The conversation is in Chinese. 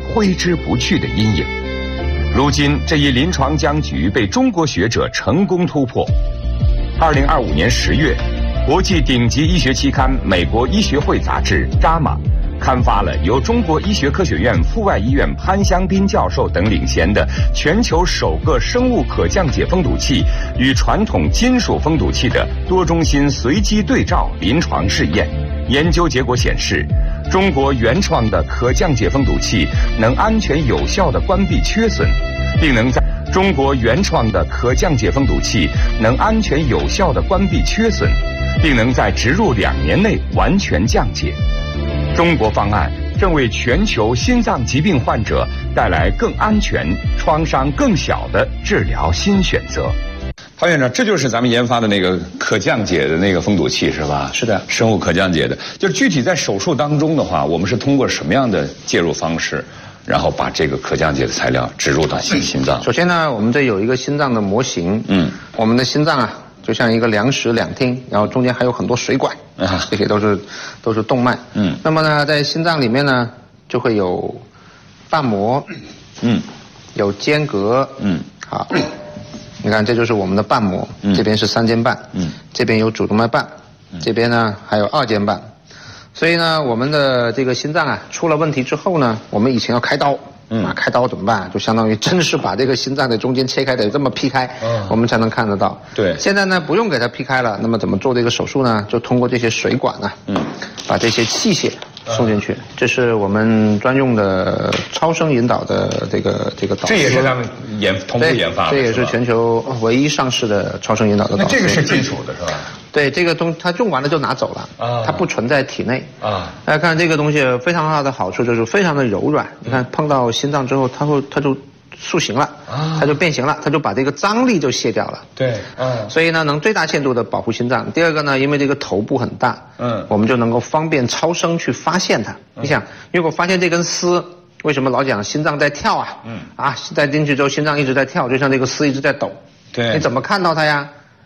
挥之不去的阴影。如今，这一临床僵局被中国学者成功突破。2025年10月，国际顶级医学期刊《美国医学会杂志》JAMA 刊发了由中国医学科学院阜外医院潘香斌教授等领衔的全球首个生物可降解封堵器与传统金属封堵器的多中心随机对照临床试验。研究结果显示，中国原创的可降解封堵器能安全有效地关闭缺损，并能在中国原创的可降解封堵器能安全有效地关闭缺损，并能在植入2年内完全降解。中国方案正为全球心脏疾病患者带来更安全、创伤更小的治疗新选择。 潘院长，这就是咱们研发的那个可降解的那个封堵器是吧？ 是的， 生物可降解的。就是具体在手术当中的话，我们是通过什么样的介入方式，然后把这个可降解的材料植入到心脏？ 首先呢，我们这有一个心脏的模型。我们的心脏啊，就像一个2室2厅，然后中间还有很多水管啊，这些都是动脉。那么呢，在心脏里面呢，就会有瓣膜，有间隔，好。你看，这就是我们的瓣膜，这边是3间瓣，这边有主动脉瓣，这边呢还有2间瓣。所以呢，我们的这个心脏啊出了问题之后呢，我们以前要开刀，开刀怎么办？就相当于真是把这个心脏的中间切开，得这么劈开，我们才能看得到。 对。 现在呢，不用给它劈开了，那么怎么做这个手术呢？就通过这些水管呢，把这些器械送进去，这是我们专用的超声引导的这个导丝。 这也是他们同步研发的， 这也是全球唯一上市的超声引导的导丝。 那这个是金属的是吧？ 对，这个它用完了就拿走了，它不存在体内。大家看这个东西非常大的好处就是非常的柔软，你看碰到心脏之后，它就塑形了，它就变形了，它就把这个张力就卸掉了。 对， 所以呢，能最大限度的保护心脏。第二个呢，因为这个头部很大，我们就能够方便超声去发现它。你想，如果发现这根丝，为什么老讲心脏在跳啊？带进去之后，心脏一直在跳，就像这个丝一直在抖。 对， 你怎么看到它呀？